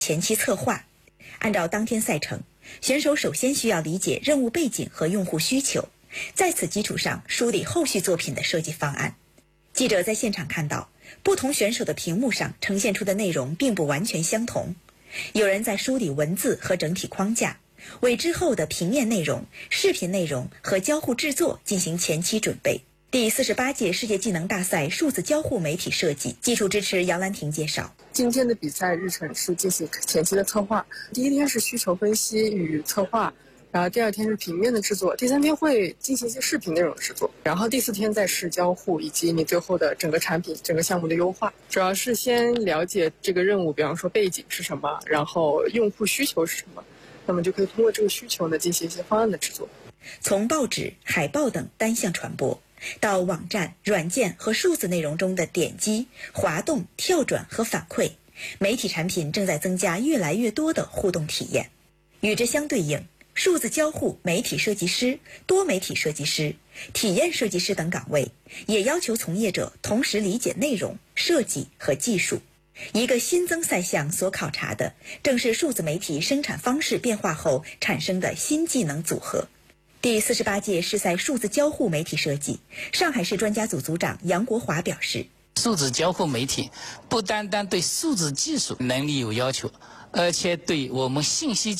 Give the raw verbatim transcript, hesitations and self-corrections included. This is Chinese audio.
前期策划。按照当天赛程，选手首先需要理解任务背景和用户需求，在此基础上梳理后续作品的设计方案。记者在现场看到，不同选手的屏幕上呈现出的内容并不完全相同，有人在梳理文字和整体框架，为之后的平面内容、视频内容和交互制作进行前期准备。第四十八届世界技能大赛数字交互媒体设计技术支持姚兰婷介绍， 今天的比赛日程是进行前期的策划，第一天是需求分析与策划，然后第二天是平面的制作，第三天会进行一些视频内容的制作，然后第四天再是交互以及你最后的整个产品、整个项目的优化。主要是先了解这个任务，比方说背景是什么，然后用户需求是什么，那么就可以通过这个需求呢进行一些方案的制作。 从报纸、海报等单向传播，到网站、软件和数字内容中的点击、滑动、跳转和反馈，媒体产品正在增加越来越多的互动体验。与之相对应，数字交互媒体设计师、多媒体设计师、体验设计师等岗位也要求从业者同时理解内容、设计和技术。一个新增赛项所考察的正是数字媒体生产方式变化后产生的新技能组合。第四十八届世赛数字交互媒体设计，上海市专家组组长杨国华表示， 数字交互媒体不单单对数字技术能力有要求，而且对我们信息